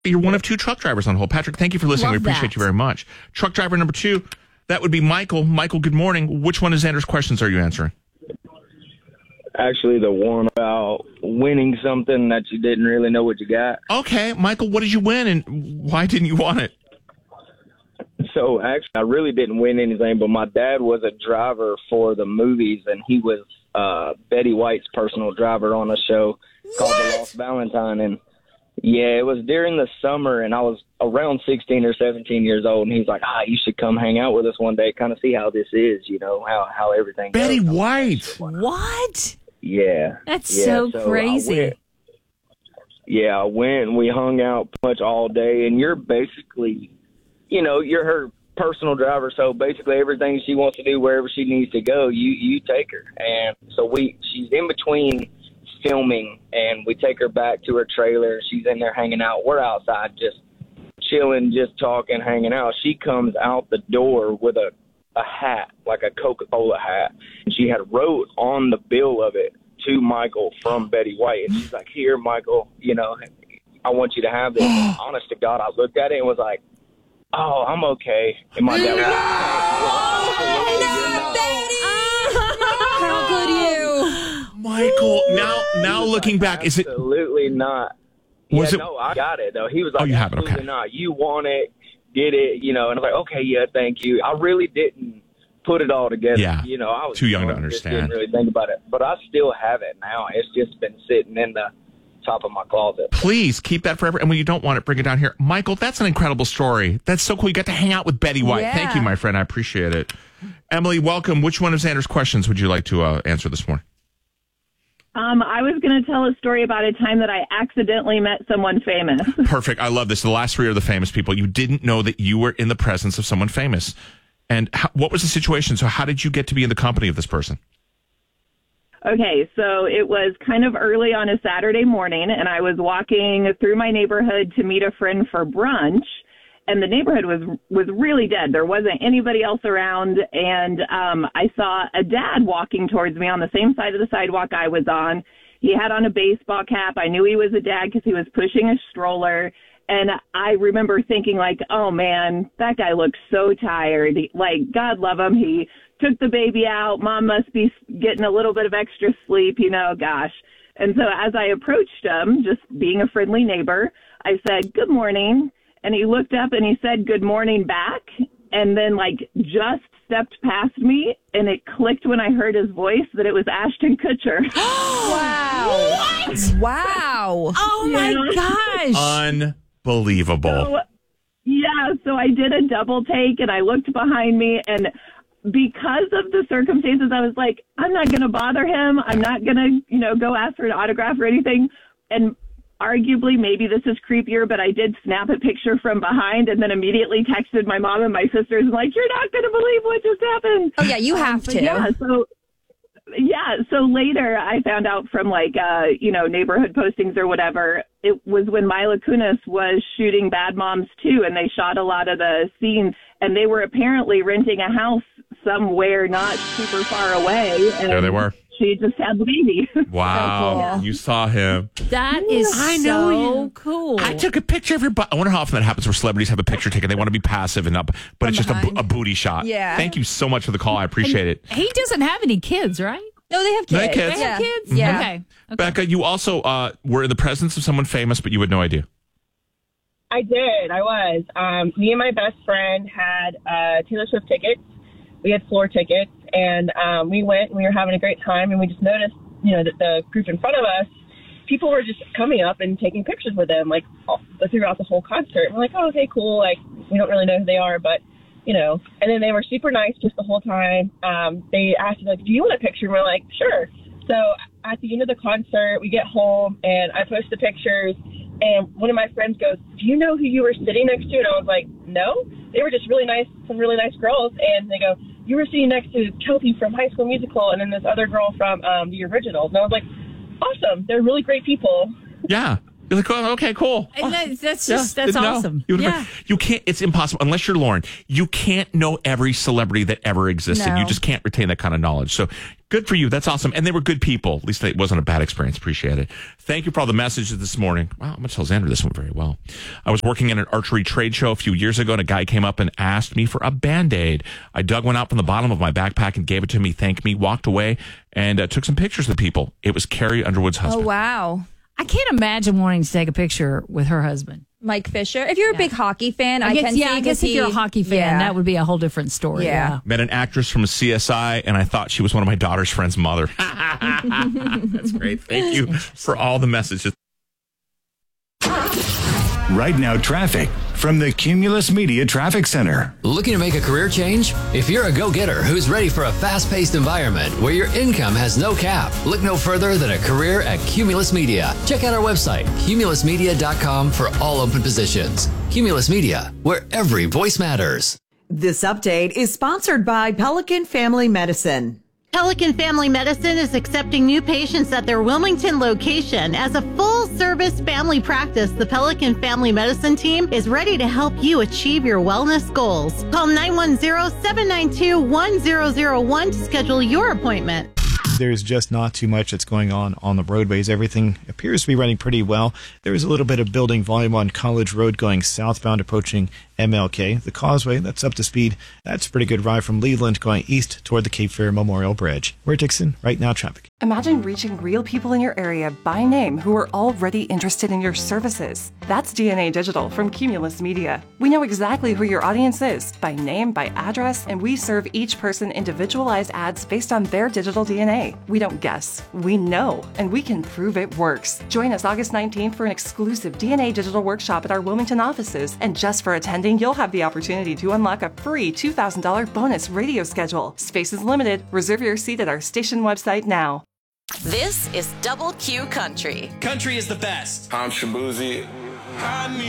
You're one of two truck drivers on hold. Patrick, thank you for listening. Love we appreciate that. you very much. Truck driver number 2, that would be Michael. Michael, good morning. Which one of Xander's questions are you answering? Actually, the one about winning something that you didn't really know what you got. Okay, Michael, what did you win and why didn't you want it? So, actually, I really didn't win anything, but my dad was a driver for the movies, and he was Betty White's personal driver on a show called The Lost Valentine. And, yeah, it was during the summer, and I was around 16 or 17 years old, and he's like, you should come hang out with us one day, kind of see how this is, how everything Betty goes. White. What? Yeah. That's so crazy. I went and we hung out pretty much all day, and you're basically, you're her personal driver, so basically everything she wants to do, wherever she needs to go, you take her. And so she's in between filming, and we take her back to her trailer. She's in there hanging out. We're outside just chilling, just talking, hanging out. She comes out the door with a hat, like a Coca-Cola hat. And she had wrote on the bill of it, to Michael from Betty White. And she's like, here, Michael, I want you to have this. And honest to God, I looked at it and was like, oh, I'm okay. And my dad was like, How could you? Michael, now looking back, is it... Absolutely not. No, I got it, though. He was like, you have it, okay. Absolutely not. You want it, get it, and I was like, okay, yeah, thank you. I really didn't put it all together. Yeah, I was too young to just understand. didn't really think about it. But I still have it now. It's just been sitting in the top of my closet. Please keep that forever. And when you don't want it, bring it down here. Michael, that's an incredible story. That's so cool. You got to hang out with Betty White. Yeah. Thank you, my friend. I appreciate it. Emily, welcome. Which one of Xander's questions would you like to answer this morning? I was going to tell a story about a time that I accidentally met someone famous. Perfect. I love this. The last 3 are the famous people. You didn't know that you were in the presence of someone famous. And what was the situation? So how did you get to be in the company of this person? Okay, so it was kind of early on a Saturday morning, and I was walking through my neighborhood to meet a friend for brunch, and the neighborhood was really dead. There wasn't anybody else around, and I saw a dad walking towards me on the same side of the sidewalk I was on. He had on a baseball cap. I knew he was a dad because he was pushing a stroller. And I remember thinking, like, oh, man, that guy looks so tired. Like, God love him. He took the baby out. Mom must be getting a little bit of extra sleep, gosh. And so as I approached him, just being a friendly neighbor, I said, good morning. And he looked up and he said, good morning back. And then, just stepped past me. And it clicked when I heard his voice that it was Ashton Kutcher. Wow. What? Wow. Oh, my gosh. Unbelievable. So I did a double take and I looked behind me, and because of the circumstances, I was like, I'm not going to bother him. I'm not going to, go ask for an autograph or anything. And arguably, maybe this is creepier, but I did snap a picture from behind and then immediately texted my mom and my sisters and like, you're not going to believe what just happened. Oh, yeah, you have to. So later I found out from neighborhood postings or whatever, it was when Mila Kunis was shooting Bad Moms 2, and they shot a lot of the scenes, and they were apparently renting a house somewhere not super far away. And there they were. She just had the baby. Wow. So cool. You saw him. That is so cool. I took a picture of your butt. I wonder how often that happens where celebrities have a picture taken. They want to be passive and up, but it's just a booty shot. Yeah. Thank you so much for the call. I appreciate it. He doesn't have any kids, right? No, they have kids. They have kids. They have kids? Yeah. Okay. Becca, you also were in the presence of someone famous, but you had no idea. I did. I was. Me and my best friend had Taylor Swift tickets. We had floor tickets, and we went, and we were having a great time, and we just noticed, that the group in front of us, people were just coming up and taking pictures with them, throughout the whole concert. And we're like, oh, okay, cool. We don't really know who they are, but, and then they were super nice just the whole time. They asked us, do you want a picture? And we're like, sure. So at the end of the concert, we get home, and I post the pictures, and one of my friends goes, do you know who you were sitting next to? And I was like, no. They were just some really nice girls. And they go, you were sitting next to Kelsey from High School Musical, and then this other girl from the originals. And I was like, awesome. They're really great people. Yeah. You're like, oh, okay, cool. That's awesome. You can't, it's impossible unless you're Lauren. You can't know every celebrity that ever existed. No. You just can't retain that kind of knowledge. So good for you. That's awesome. And they were good people. At least it wasn't a bad experience. Appreciate it. Thank you for all the messages this morning. Wow, I'm going to tell Xander this one very well. I was working at an archery trade show a few years ago, and a guy came up and asked me for a Band-Aid. I dug one out from the bottom of my backpack and gave it to him. He thanked me, walked away, and took some pictures of the people. It was Carrie Underwood's husband. Oh, wow. I can't imagine wanting to take a picture with her husband. Mike Fisher. If you're a big hockey fan, I guess if you're a hockey fan, that would be a whole different story. Yeah. Met an actress from CSI, and I thought she was one of my daughter's friend's mother. That's great. Thank you for all the messages. Right now, traffic from the Cumulus Media Traffic Center. Looking to make a career change? If you're a go-getter who's ready for a fast-paced environment where your income has no cap, look no further than a career at Cumulus Media. Check out our website, cumulusmedia.com, for all open positions. Cumulus Media, where every voice matters. This update is sponsored by Pelican Family Medicine. Pelican Family Medicine is accepting new patients at their Wilmington location. As a full-service family practice, the Pelican Family Medicine team is ready to help you achieve your wellness goals. Call 910-792-1001 to schedule your appointment. There's just not too much that's going on the roadways. Everything appears to be running pretty well. There is a little bit of building volume on College Road going southbound approaching MLK. The Causeway, that's up to speed. That's a pretty good ride from Leland going east toward the Cape Fear Memorial Bridge. We're Dixon, Right Now Traffic. Imagine reaching real people in your area by name who are already interested in your services. That's DNA Digital from Cumulus Media. We know exactly who your audience is by name, by address, and we serve each person individualized ads based on their digital DNA. We don't guess, we know, and we can prove it works. Join us August 19th for an exclusive DNA Digital workshop at our Wilmington offices. And just for attending, you'll have the opportunity to unlock a free $2,000 bonus radio schedule. Space is limited. Reserve your seat at our station website now. This is Double Q Country. Country is the best. I'm Shabuzi.